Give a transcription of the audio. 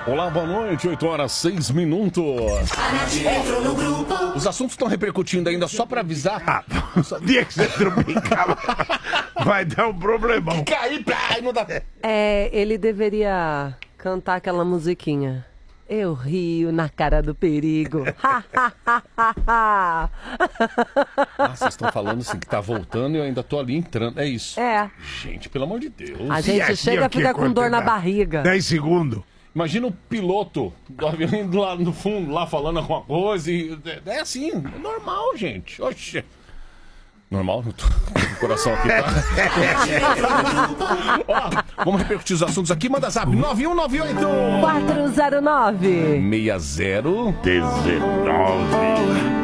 Olá, boa noite, 8h06. Os assuntos estão repercutindo ainda, só pra avisar. Dia que você tropicar, vai dar um problemão. Cair, não dá. Ele deveria cantar aquela musiquinha. Eu rio na cara do perigo. Vocês estão falando assim que tá voltando e eu ainda tô ali entrando. É isso. Gente, pelo amor de Deus. A gente chega e fica com dor na barriga. 10 segundos. Imagina o piloto do avião indo lá no fundo, lá falando alguma coisa. É assim, é normal, gente. Oxe. Normal? Tô com o coração aqui, tá? Ó, vamos repercutir os assuntos aqui. Manda zap 9198 409 60 19